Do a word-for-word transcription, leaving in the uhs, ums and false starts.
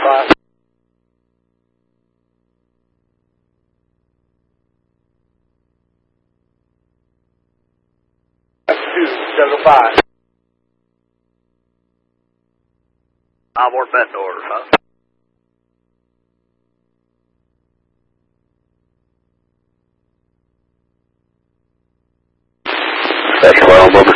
five. two seven five. Onboard vent orders, huh? That's well,